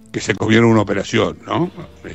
que se comieron una operación, ¿no?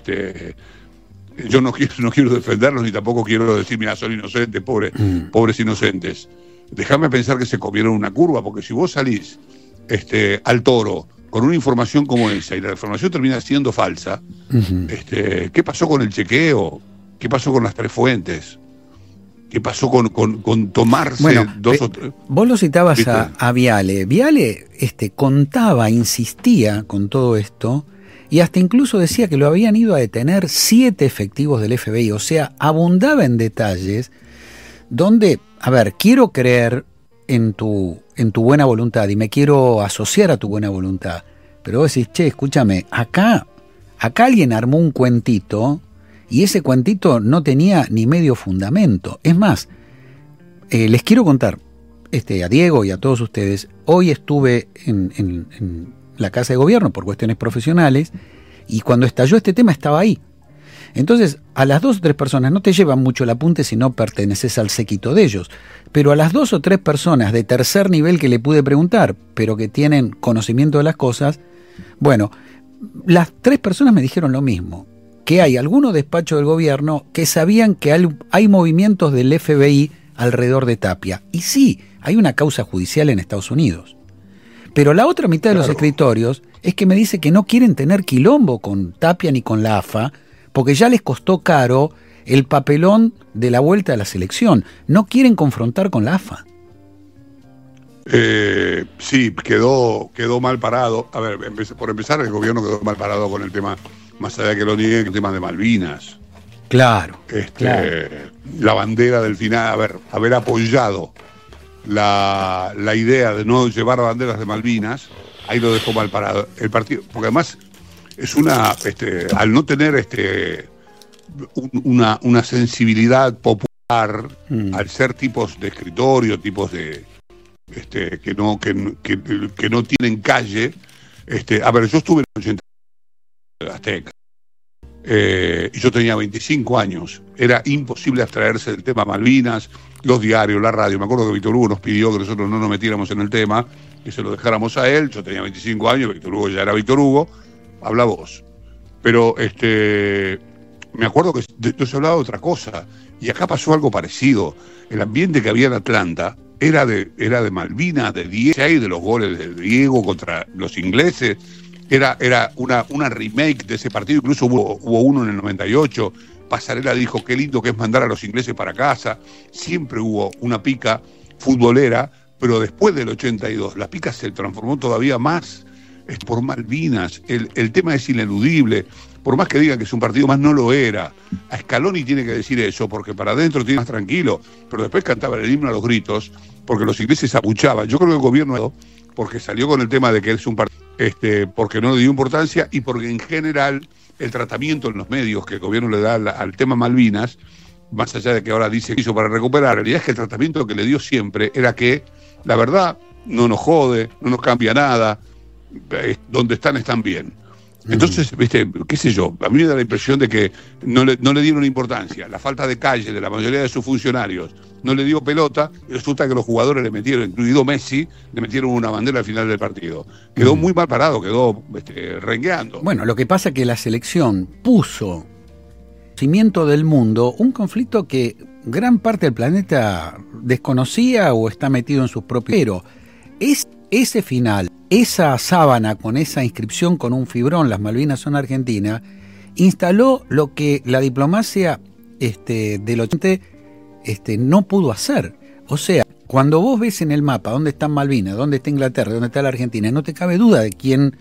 Yo no quiero defenderlos ni tampoco quiero decir, mira, son inocentes, pobres inocentes. Déjame pensar que se comieron una curva, porque si vos salís al toro con una información como esa y la información termina siendo falsa, ¿qué pasó con el chequeo? ¿Qué pasó con las 3 fuentes? ¿Qué pasó con tomarse dos o tres? Vos lo citabas a Viale. Viale contaba, insistía con todo esto, y hasta incluso decía que lo habían ido a detener 7 efectivos del FBI. O sea, abundaba en detalles donde, a ver, quiero creer en tu buena voluntad y me quiero asociar a tu buena voluntad. Pero vos decís, che, escúchame, acá alguien armó un cuentito y ese cuentito no tenía ni medio fundamento. Es más, les quiero contar a Diego y a todos ustedes, hoy estuve en la Casa de Gobierno por cuestiones profesionales y cuando estalló este tema estaba ahí. Entonces, a las 2 o 3 personas no te llevan mucho el apunte si no perteneces al séquito de ellos, pero a las 2 o 3 personas de tercer nivel que le pude preguntar, pero que tienen conocimiento de las cosas, bueno, las 3 personas me dijeron lo mismo, que hay algunos despachos del gobierno que sabían que hay movimientos del FBI alrededor de Tapia. Y sí, hay una causa judicial en Estados Unidos. Pero la otra mitad de los escritorios es que me dice que no quieren tener quilombo con Tapia ni con la AFA, porque ya les costó caro el papelón de la vuelta a la selección. No quieren confrontar con la AFA. Sí, quedó mal parado. A ver, por empezar, el gobierno quedó mal parado con el tema, más allá de que lo nieguen, el tema de Malvinas. Claro, La bandera del final, haber apoyado la idea de no llevar banderas de Malvinas, ahí lo dejó mal parado el partido, porque además es al no tener una sensibilidad popular, al ser tipos de escritorio, tipos de que no tienen calle. Yo estuve en el 80 Azteca y yo tenía 25 años, era imposible abstraerse del tema Malvinas, los diarios, la radio. Me acuerdo que Víctor Hugo nos pidió que nosotros no nos metiéramos en el tema, que se lo dejáramos a él. Yo tenía 25 años, Víctor Hugo ya era Víctor Hugo, habla vos. Pero me acuerdo que se hablaba de otra cosa, y acá pasó algo parecido. El ambiente que había en Atlanta era de Malvinas, de Diego, de los goles de Diego contra los ingleses. Era una remake de ese partido, incluso hubo uno en el 98. Pasarela dijo, qué lindo que es mandar a los ingleses para casa. Siempre hubo una pica futbolera, pero después del 82 la pica se transformó todavía más por Malvinas. El tema es ineludible. Por más que digan que es un partido más, no lo era. A Scaloni tiene que decir eso, porque para adentro tiene más tranquilo, pero después cantaba el himno a los gritos, porque los ingleses apuchaban. Yo creo que el gobierno, porque salió con el tema de que es un partido, porque no le dio importancia, y porque en general el tratamiento en los medios que el gobierno le da al tema Malvinas, más allá de que ahora dice que hizo para recuperar, la realidad es que el tratamiento que le dio siempre era que la verdad no nos jode, no nos cambia nada, donde están bien. Entonces, qué sé yo, a mí me da la impresión de que no le dieron importancia. La falta de calle de la mayoría de sus funcionarios no le dio pelota, y resulta que los jugadores le metieron, incluido Messi, le metieron una bandera al final del partido. Quedó muy mal parado, quedó rengueando. Bueno, lo que pasa es que la selección puso conocimiento del mundo un conflicto que gran parte del planeta desconocía o está metido en sus propios. Pero ese final, esa sábana con esa inscripción con un fibrón, las Malvinas son Argentina, instaló lo que la diplomacia del 80 no pudo hacer. O sea, cuando vos ves en el mapa dónde están Malvinas, dónde está Inglaterra, dónde está la Argentina, no te cabe duda de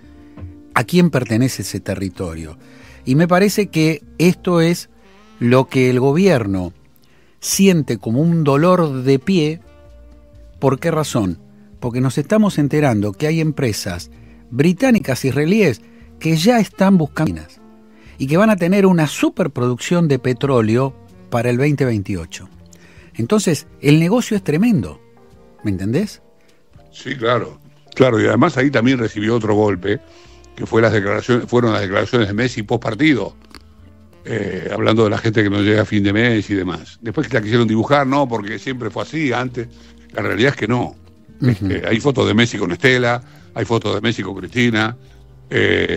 a quién pertenece ese territorio. Y me parece que esto es lo que el gobierno siente como un dolor de pie. ¿Por qué razón? Porque nos estamos enterando que hay empresas británicas, israelíes, que ya están buscando minas y que van a tener una superproducción de petróleo para el 2028. Entonces, el negocio es tremendo, ¿me entendés? Sí, claro, y además ahí también recibió otro golpe, que fueron las declaraciones de Messi post partido, hablando de la gente que no llega a fin de mes y demás. Después que la quisieron dibujar, no, porque siempre fue así antes. La realidad es que no. Hay fotos de Messi con Estela, hay fotos de Messi con Cristina,